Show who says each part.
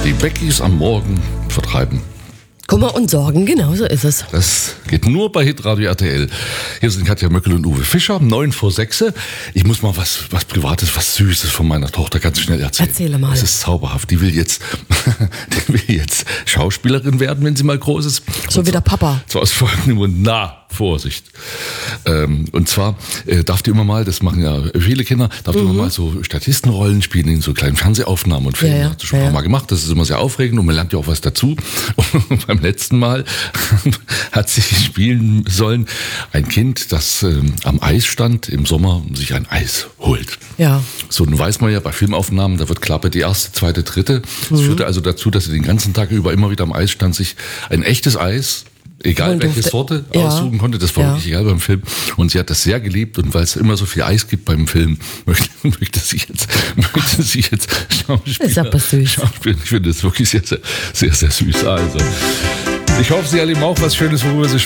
Speaker 1: Die Beckys am Morgen vertreiben
Speaker 2: Kummer und Sorgen, genau so ist es.
Speaker 1: Das geht nur bei Hitradio RTL. Hier sind Katja Möckel und Uwe Fischer, 9:06. Ich muss mal was Privates, was Süßes von meiner Tochter ganz schnell erzählen.
Speaker 2: Erzähle mal.
Speaker 1: Das ist zauberhaft. Die will jetzt Schauspielerin werden, wenn sie mal groß ist.
Speaker 2: So wie der Papa.
Speaker 1: So aus folgendem Grund. Vorsicht. Und zwar darf die immer mal, das machen ja viele Kinder, darf die immer mal so Statistenrollen spielen in so kleinen Fernsehaufnahmen und Filmen.
Speaker 2: Ja.
Speaker 1: Hat sie schon ein paar Mal gemacht. Das ist immer sehr aufregend und man lernt ja auch was dazu. Und beim letzten Mal hat sie spielen sollen ein Kind, das am Eis stand im Sommer, sich ein Eis holt.
Speaker 2: Ja.
Speaker 1: So, nun weiß man ja, bei Filmaufnahmen, da wird Klappe die erste, zweite, dritte. Das führte also dazu, dass sie den ganzen Tag über immer wieder am Eis stand, sich ein echtes Eis, egal welche Sorte, aussuchen konnte. Das war wirklich egal beim Film. Und sie hat das sehr geliebt. Und weil es immer so viel Eis gibt beim Film, möchte sie jetzt Schauspielerin. Ich finde das wirklich sehr, sehr, sehr, sehr süß. Also, ich hoffe, Sie erleben auch was Schönes, worüber Sie